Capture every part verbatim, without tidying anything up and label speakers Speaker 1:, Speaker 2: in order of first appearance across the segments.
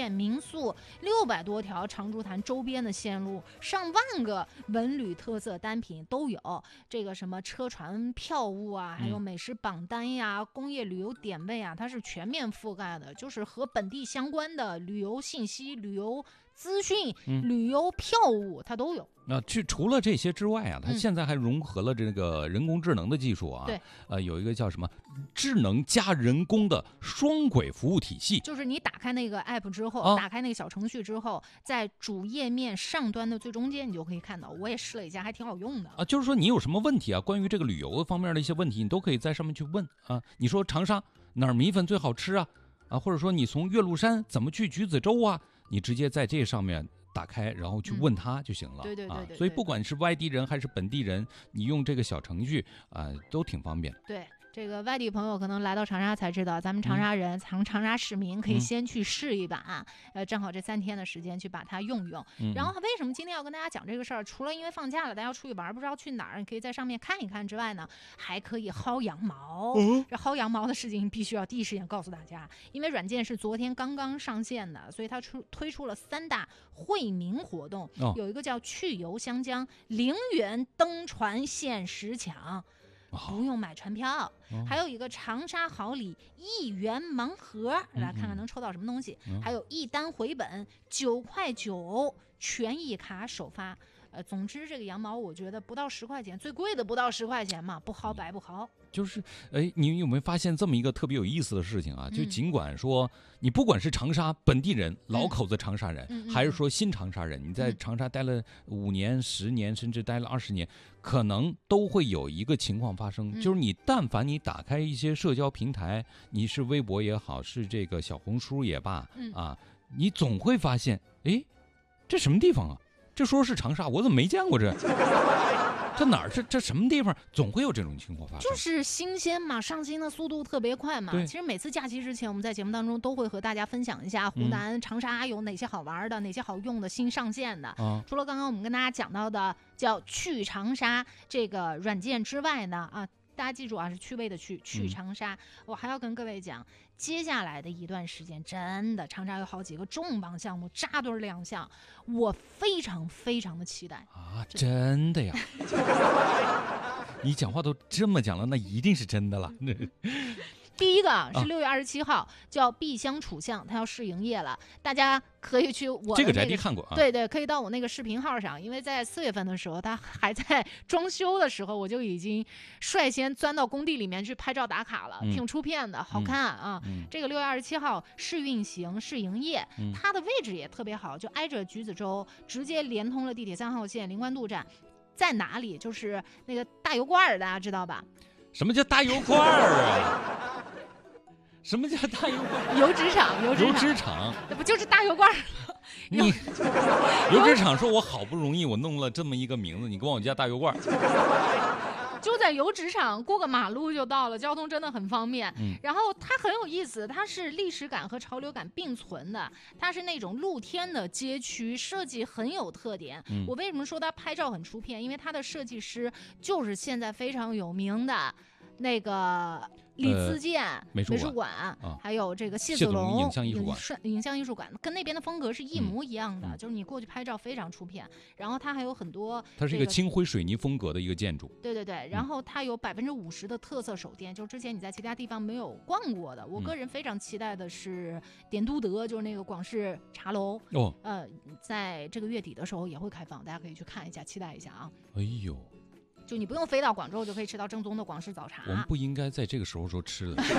Speaker 1: 店、民宿，六百多条长株潭周边的线路，上万个文旅特色单品都有。这个什么车船票务啊，还有美食榜单呀、嗯、工业旅游点位啊，它是全面覆盖的，就是和本地相关的旅游信息、旅游资讯、嗯、旅游票务它都有。
Speaker 2: 那、啊、除了这些之外啊，它现在还融合了这个人工智能的技术啊。
Speaker 1: 对、嗯，
Speaker 2: 呃，有一个叫什么智能加人工的双轨服务体系，
Speaker 1: 就是你打开那个 app 之后，
Speaker 2: 啊、
Speaker 1: 打开那个小程序之后，在主页面上端的最中间，你就可以看到。我也试了一下，还挺好用的
Speaker 2: 啊。就是说，你有什么问题啊？关于这个旅游方面的一些问题，你都可以在上面去问啊。你说长沙哪儿米粉最好吃啊？啊，或者说你从岳麓山怎么去橘子洲啊？你直接在这上面打开，然后去问他就行了。
Speaker 1: 嗯、对对 对, 对, 对、
Speaker 2: 啊、所以不管是外地人还是本地人，你用这个小程序啊、呃，都挺方便。
Speaker 1: 对。这个外地朋友可能来到长沙才知道，咱们长沙人、长、嗯、长沙市民可以先去试一把、嗯，呃，正好这三天的时间去把它用用。嗯、然后为什么今天要跟大家讲这个事儿？除了因为放假了，大家要出去玩，不知道去哪儿，你可以在上面看一看之外呢，还可以薅羊毛。嗯、这薅羊毛的事情必须要第一时间告诉大家，因为软件是昨天刚刚上线的，所以它出推出了三大惠民活动，哦、有一个叫去游湘江，零元登船限时抢。不用买船票、哦，还有一个长沙好礼一元盲盒，嗯、来看看能抽到什么东西。嗯、还有一单回本九块九权益卡首发。呃，总之这个羊毛我觉得不到十块钱，最贵的不到十块钱嘛，不薅白不薅。
Speaker 2: 就是，哎，你有没有发现这么一个特别有意思的事情啊？就尽管说你不管是长沙本地人、嗯、老口子长沙人、嗯，还是说新长沙人，你在长沙待了五年、十年，甚至待了二十年，可能都会有一个情况发生，嗯、就是你但凡你打开一些社交平台，你是微博也好，是这个小红书也罢，嗯、啊，你总会发现，哎，这什么地方啊？这说是长沙，我怎么没见过这？这哪儿？这这什么地方？总会有这种情况发生。
Speaker 1: 就是新鲜嘛，上新的速度特别快嘛。其实每次假期之前，我们在节目当中都会和大家分享一下湖南、嗯、长沙有哪些好玩的、哪些好用的新上线的。啊、除了刚刚我们跟大家讲到的叫去长沙这个软件之外呢，啊。大家记住啊，是趣味的去去长沙、嗯。我还要跟各位讲，接下来的一段时间，真的长沙有好几个重磅项目扎堆亮相，我非常非常的期待
Speaker 2: 啊！真的呀？你讲话都这么讲了，那一定是真的了。
Speaker 1: 第一个是六月二十七号、啊、叫碧香楚巷，它要试营业了，大家可以去我、那个、
Speaker 2: 这个宅地看过啊，
Speaker 1: 对对，可以到我那个视频号上，因为在四月份的时候，它还在装修的时候，我就已经率先钻到工地里面去拍照打卡了，嗯、挺出片的，好看啊。嗯、这个六月二十七号试运行试营业、嗯，它的位置也特别好，就挨着橘子洲，直接连通了地铁三号线灵官渡站，在哪里？就是那个大油罐，大家知道吧？
Speaker 2: 什么叫大油罐啊？什么叫大油罐？
Speaker 1: 油脂厂，油脂厂，
Speaker 2: 油脂厂，
Speaker 1: 那不就是大油罐？
Speaker 2: 你油脂厂说，我好不容易我弄了这么一个名字，你管我叫大油罐？
Speaker 1: 就在油脂厂，过个马路就到了，交通真的很方便。嗯、然后它很有意思，它是历史感和潮流感并存的，它是那种露天的街区，设计很有特点。嗯、我为什么说它拍照很出片？因为它的设计师就是现在非常有名的那个李自健、呃、美术 馆, 美术馆、啊、还有这个谢子龙
Speaker 2: 影像艺术馆，
Speaker 1: 影像艺术馆跟那边的风格是一模一样的、嗯、就是你过去拍照非常出片。然后它还有很多、这个、
Speaker 2: 它是一个青灰水泥风格的一个建筑，
Speaker 1: 对对对，然后它有百分之五十的特色手店，就是之前你在其他地方没有逛过的。我个人非常期待的是点都德，就是那个广式茶楼哦，呃，在这个月底的时候也会开放，大家可以去看一下，期待一下啊。
Speaker 2: 哎呦，
Speaker 1: 就你不用飞到广州就可以吃到正宗的广式早茶。
Speaker 2: 我们不应该在这个时候说吃的，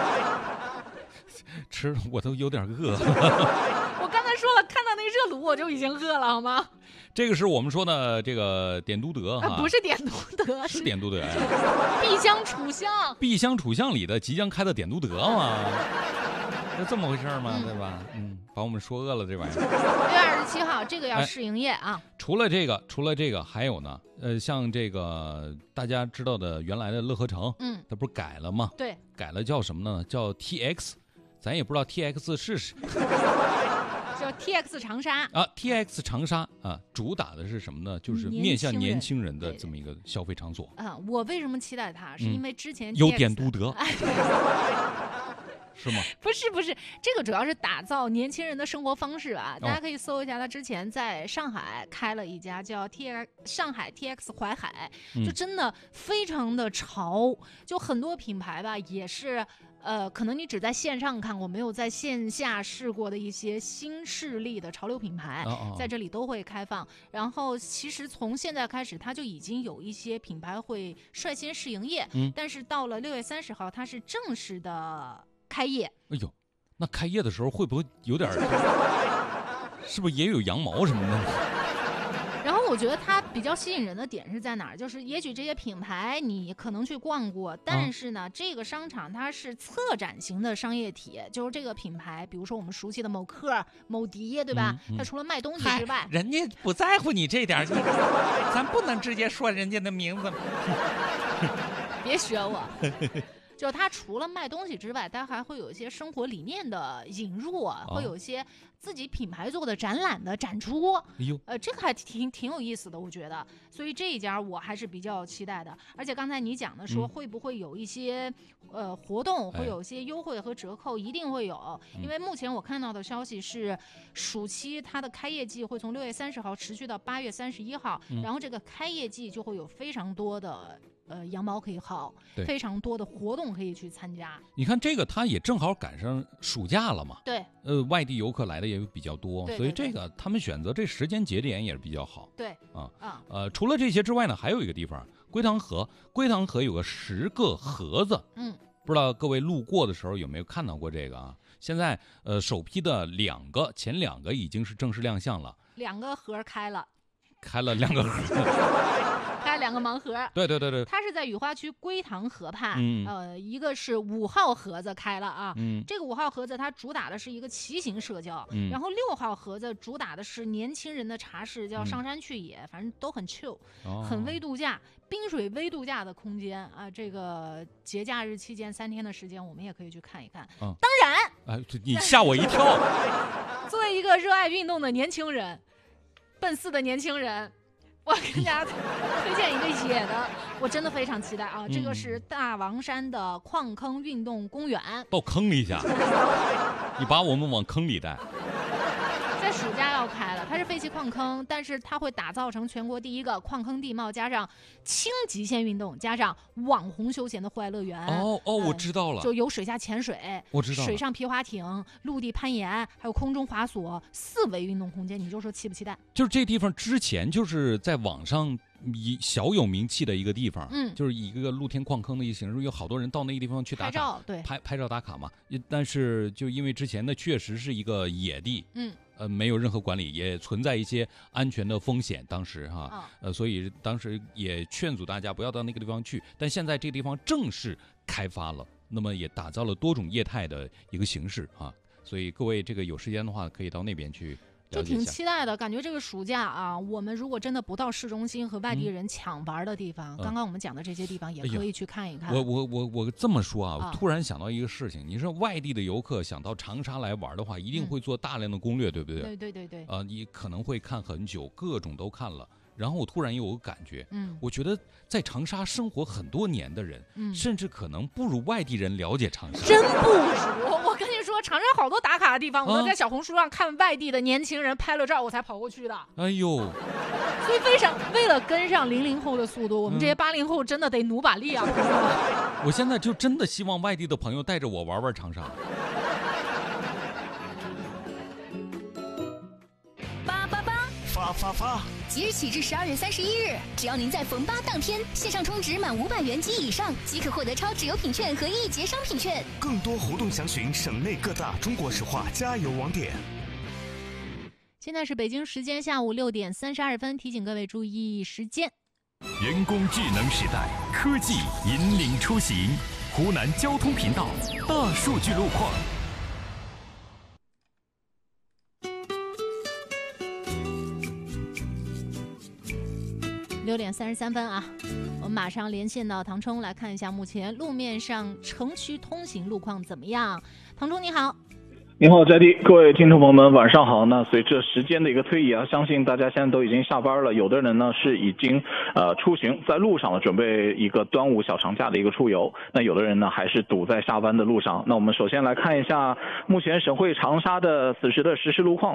Speaker 2: 吃的我都有点饿。
Speaker 1: 我刚才说了，看到那热卤我就已经饿了，好吗？
Speaker 2: 这个是我们说的这个点都德哈、
Speaker 1: 啊，不是点都德，
Speaker 2: 是点都德呀。
Speaker 1: 碧香楚巷，
Speaker 2: 碧香楚巷里的即将开的点都德嘛，是这么回事吗？嗯、对吧？嗯，把我们说饿了这玩意儿。
Speaker 1: 六月二十七号，这个要试营业啊、哎。
Speaker 2: 除了这个，除了这个，还有呢，呃，像这个大家知道的原来的乐和城，嗯，它不是改了吗？
Speaker 1: 对，
Speaker 2: 改了叫什么呢？叫 T X， 咱也不知道 T X 是什么。
Speaker 1: 叫 T X 长沙
Speaker 2: 啊 ，T X 长沙啊，主打的是什么呢？就是面向年轻人的这么一个消费场所。
Speaker 1: 啊，我为什么期待它？是因为之前、
Speaker 2: 嗯、有点都德。 是吗？
Speaker 1: 不是不是，这个主要是打造年轻人的生活方式啊。大家可以搜一下，他之前在上海开了一家叫 T X 上海 T X 淮海，就真的非常的潮，就很多品牌吧也是。呃，可能你只在线上看过，没有在线下试过的一些新势力的潮流品牌，哦哦在这里都会开放。然后，其实从现在开始，它就已经有一些品牌会率先试营业，嗯、但是到了六月三十号，它是正式的开业。
Speaker 2: 哎呦，那开业的时候会不会有点，是不是也有羊毛什么的？
Speaker 1: 然后我觉得它比较吸引人的点是在哪儿？就是也许这些品牌你可能去逛过，但是呢，嗯、这个商场它是策展型的商业体，就是这个品牌，比如说我们熟悉的某客、某迪，对吧？嗯嗯、它除了卖东西之外，
Speaker 2: 人家不在乎你这点，你咱不能直接说人家的名字。
Speaker 1: 别学我。就是它除了卖东西之外，它还会有一些生活理念的引入啊，哦、会有一些自己品牌做的展览的展出。哎呦，呃，这个还挺挺有意思的，我觉得。所以这一家我还是比较期待的。而且刚才你讲的说，会不会有一些、嗯、呃活动，会有一些优惠和折扣，一定会有。哎、因为目前我看到的消息是，暑期它的开业季会从六月三十号持续到八月三十一号，嗯、然后这个开业季就会有非常多的。呃，羊毛可以薅，非常多的活动可以去参加。
Speaker 2: 你看这个，它也正好赶上暑假了嘛。
Speaker 1: 对。
Speaker 2: 呃，外地游客来的也比较多，
Speaker 1: 对对对，
Speaker 2: 所以这个他们选择这时间节点也是比较好。
Speaker 1: 对。
Speaker 2: 啊啊呃，除了这些之外呢，还有一个地方，归堂河。归堂河有个十个盒子。嗯。不知道各位路过的时候有没有看到过这个啊？现在呃，首批的两个，前两个已经是正式亮相了。
Speaker 1: 两个盒开了。
Speaker 2: 开了两个盒，
Speaker 1: 开了两个盲盒。
Speaker 2: 对对对对，
Speaker 1: 它是在雨花区归堂河畔，嗯、呃，一个是五号盒子开了啊，嗯、这个五号盒子它主打的是一个骑行社交，嗯、然后六号盒子主打的是年轻人的茶室，叫上山去野，嗯、反正都很 chill，、哦、很微度假，冰水微度假的空间啊。这个节假日期间三天的时间，我们也可以去看一看。嗯、当然，
Speaker 2: 啊，你吓我一跳。
Speaker 1: 作为一个热爱运动的年轻人。奔四的年轻人，我跟大家推荐一个野的，我真的非常期待啊！嗯、这个是大王山的矿坑运动公园，
Speaker 2: 到坑里一下，你把我们往坑里带。
Speaker 1: 在暑假要开了，它是废弃矿坑，但是它会打造成全国第一个矿坑地貌加上轻极限运动加上网红休闲的户外乐园。
Speaker 2: 哦哦，我知道了，
Speaker 1: 呃、就有水下潜水，
Speaker 2: 我知道，
Speaker 1: 水上皮划艇、陆地攀岩，还有空中滑索，四维运动空间，你就说期不期待？
Speaker 2: 就是这地方之前就是在网上以小有名气的一个地方，嗯，就是以一个露天矿坑的一个形式，有好多人到那个地方去打卡，
Speaker 1: 拍照，对，
Speaker 2: 拍拍照打卡嘛。但是就因为之前的确实是一个野地，嗯。呃，没有任何管理，也存在一些安全的风险。当时哈，哦、呃，所以当时也劝阻大家不要到那个地方去。但现在这个地方正式开发了，那么也打造了多种业态的一个形式啊。所以各位这个有时间的话，可以到那边去。
Speaker 1: 就挺期待的，感觉这个暑假啊，我们如果真的不到市中心和外地人抢玩的地方，嗯、刚刚我们讲的这些地方也可以去看一看。
Speaker 2: 哎、我我我我这么说啊，我突然想到一个事情，啊、你说外地的游客想到长沙来玩的话，一定会做大量的攻略，嗯、对不对？
Speaker 1: 对对对对。
Speaker 2: 啊、呃，你可能会看很久，各种都看了。然后我突然有个感觉，嗯，我觉得在长沙生活很多年的人，嗯，甚至可能不如外地人了解长沙。
Speaker 1: 真不如！我跟你说，长沙好多打卡的地方，我都在小红书上看外地的年轻人拍了照，我才跑过去的。
Speaker 2: 哎呦！
Speaker 1: 所以非常为了跟上零零后的速度，我们这些八零后真的得努把力啊！
Speaker 2: 嗯、我现在就真的希望外地的朋友带着我玩玩长沙。
Speaker 3: 发发发！即日起至十二月三十一日，只要您在逢八当天线上充值满五百元及以上，即可获得超值优品券和一节商品券。
Speaker 4: 更多活动详询省内各大中国石化加油网点。
Speaker 1: 现在是北京时间下午六点三十二分，提醒各位注意时间。
Speaker 4: 人工智能时代，科技引领出行。湖南交通频道大数据路况。
Speaker 1: 六点三十三分啊，我们马上连线到唐冲来看一下目前路面上城区通行路况怎么样。唐冲你好。
Speaker 5: 您好，佳迪，各位听众朋友们，晚上好。那随着时间的一个推移啊，相信大家现在都已经下班了，有的人呢是已经呃出行在路上了，准备一个端午小长假的一个出游。那有的人呢还是堵在下班的路上。那我们首先来看一下目前省会长沙的此时的实时路况。